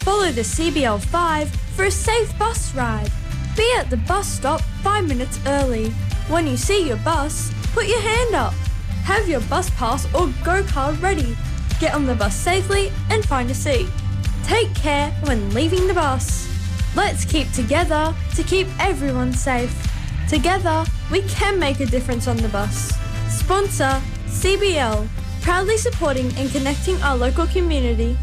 Follow the CBL 5 for a safe bus ride. Be at the bus stop 5 minutes early. When you see your bus, put your hand up. Have your bus pass or go card ready. Get on the bus safely and find a seat. Take care when leaving the bus. Let's keep together to keep everyone safe. Together, we can make a difference on the bus. Sponsor CBL, proudly supporting and connecting our local community.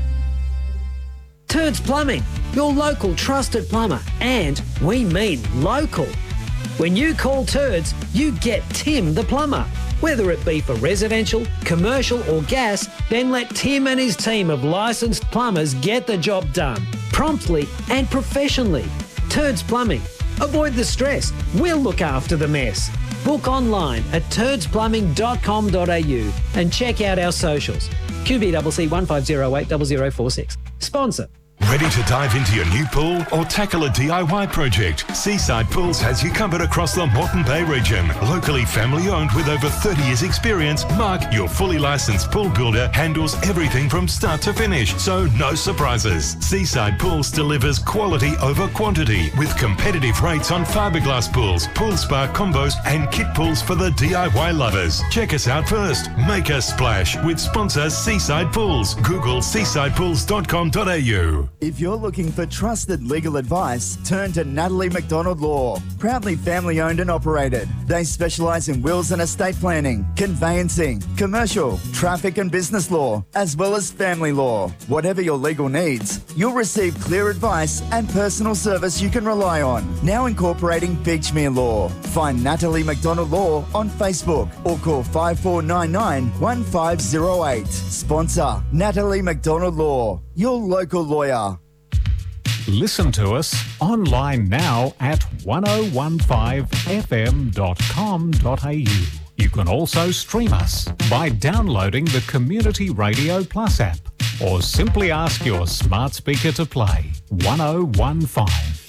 Turds Plumbing, your local trusted plumber, and we mean local. When you call Turds, you get Tim the plumber. Whether it be for residential, commercial or gas, then let Tim and his team of licensed plumbers get the job done, promptly and professionally. Turds Plumbing. Avoid the stress. We'll look after the mess. Book online at turdsplumbing.com.au and check out our socials. QBCC 1508 0046. Sponsor. Ready to dive into your new pool or tackle a DIY project? Seaside Pools has you covered across the Moreton Bay region. Locally family owned with over 30 years experience, Mark, your fully licensed pool builder, handles everything from start to finish, so no surprises. Seaside Pools delivers quality over quantity with competitive rates on fiberglass pools, pool spa combos and kit pools for the DIY lovers. Check us out first. Make a splash with sponsor Seaside Pools. Google seasidepools.com.au. If you're looking for trusted legal advice, turn to Natalie McDonald Law. Proudly family owned and operated. They specialise in wills and estate planning, conveyancing, commercial, traffic and business law, as well as family law. Whatever your legal needs, you'll receive clear advice and personal service you can rely on. Now incorporating Beachmere Law. Find Natalie McDonald Law on Facebook or call 5499 1508. Sponsor Natalie McDonald Law, your local lawyer. Listen to us online now at 1015fm.com.au. You can also stream us by downloading the Community Radio Plus app or simply ask your smart speaker to play 1015.